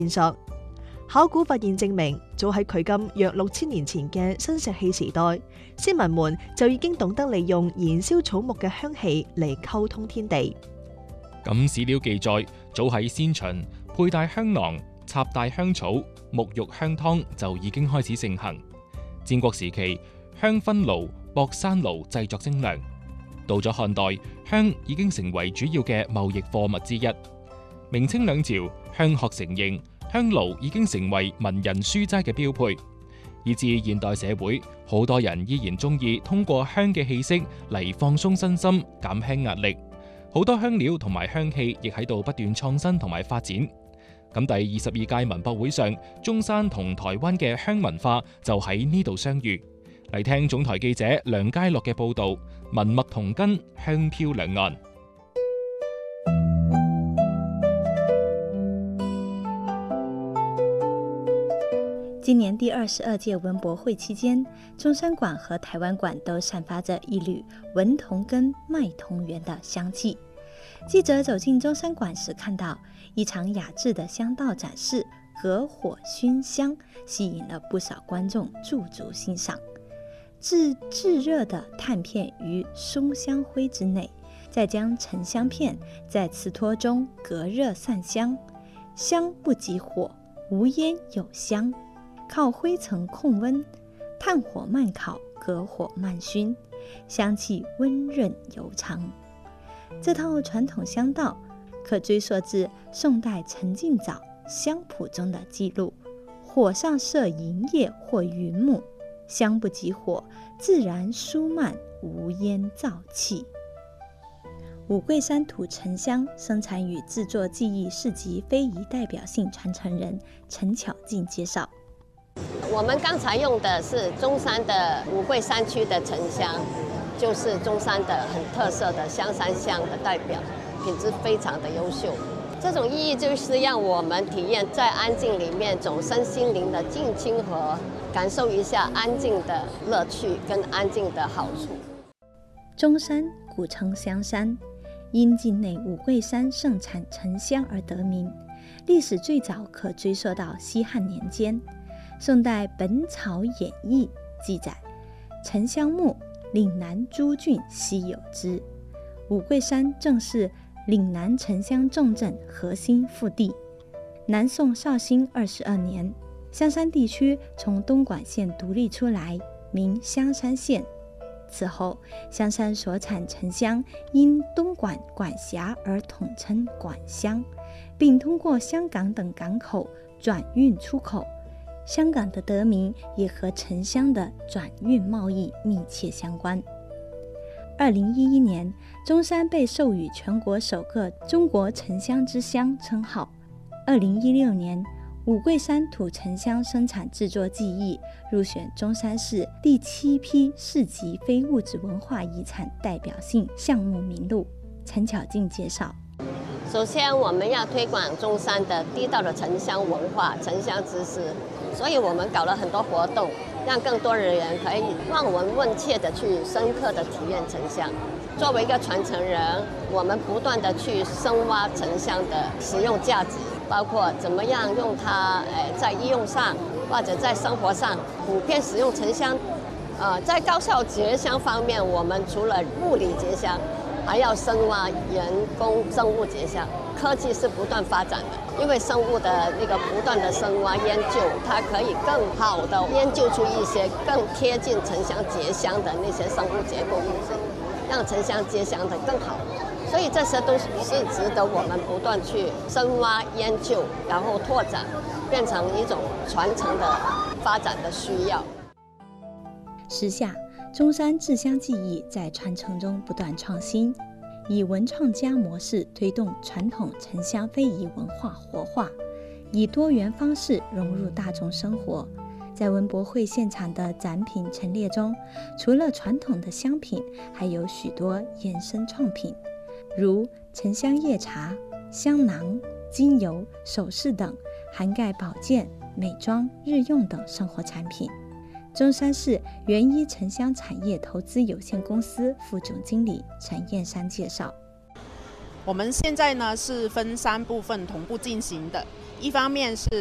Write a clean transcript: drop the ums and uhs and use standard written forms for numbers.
線索。考古發現證明，早喺距今約6000年前嘅新石器時代，先民們就已經懂得利用燃燒草木嘅香氣嚟溝通天地。 咁史料記載，早喺先秦，佩戴香囊、插戴香草、沐浴香湯就已經開始盛行。戰國時期，香薰爐、博山爐製作精良。到咗漢代，香已經成為主要嘅貿易貨物之一。明清兩朝，香學成形，香爐已經成為文人書齋嘅標配。以至現代社會，好多人依然中意通過香嘅氣息嚟放鬆身心、減輕壓力。好多香料同埋香氣亦喺度不斷創新同埋發展。咁第22屆文博會上，中山同台灣嘅香文化就喺呢度相遇。嚟聽總台記者梁佳樂嘅報導，文脈同根，香飄兩岸。 今年第22屆文博會期間，中山館和台灣館都散發着一縷文同根、脈同源的香氣。記者走進中山館時，看到一場雅致的香道展示，隔火熏香，吸引了不少觀眾駐足欣賞。置炙熱的炭片於松香灰之內，再將沉香片在瓷托中隔熱散香，香不及火，無煙有香。靠灰層控溫，炭火慢烤，隔火慢熏，香氣溫潤悠長。這套傳統香道可追溯至宋代陳敬早《香譜》中的記錄：火上設銀葉或雲母，香不及火，自然疏慢，無煙燥氣。五桂山土沉香生產與製作技藝市集非遺代表性傳承人陳巧靜介紹。 我們剛才用的是中山的五桂山區的沉香，就是中山的很特色的香山香的代表，品質非常的優秀。這種意義就是讓我們體驗在安靜裡面種身心靈的靜清和，感受一下安靜的樂趣跟安靜的好處。 中山古稱香山，因境內五桂山盛產沉香而得名，歷史最早可追溯到西漢年間。宋代《本草演義》記載，沉香木，嶺南諸郡稀有之。五桂山正是嶺南沉香重鎮核心腹地。南宋绍興22年，香山地區從東莞縣獨立出來，名香山縣。此後，香山所產沉香因東莞管轄而統稱莞香，並通過香港等港口轉運出口。香港的得名也和沉香的轉運貿易密切相關。2011年，中山被授予全國首個中國沉香之鄉稱號。2016年，五桂山土沉香生產製作技藝入選中山市第7批市級非物質文化遺產代表性項目名錄。陳巧靜介紹。 首先，我們要推廣中山的地道的沉香文化、沉香知識，所以我們搞了很多活動，讓更多的人可以望聞問切的去深刻的體驗沉香。作為一個傳承人，我們不斷的去深挖沉香的使用價值，包括怎麼樣用它在醫用上或者在生活上普遍使用沉香。在高效結香方面，我們除了物理結香，還要深挖人工生物結香。科技是不斷發展的，因為生物的那個不斷的深挖研究，它可以更好的研究出一些更貼近沉香結香的那些生物結構物質，讓沉香結香的更好。所以這些都是值得我們不斷去深挖研究，然後拓展，變成一種傳承的發展的需要。 時下，中山製香技藝在傳承中不斷創新，以文創家模式推動傳統沉香非遺文化活化，以多元方式融入大眾生活。在文博會現場的展品陳列中，除了傳統的香品，還有許多衍生創品，如沉香葉茶、香囊、精油、首飾等，涵蓋保健、美妝、日用等生活產品。中山市元一沉香產業投資有限公司副總經理陳燕山介紹， 我們現在呢是分3部分同步進行的。 一方面是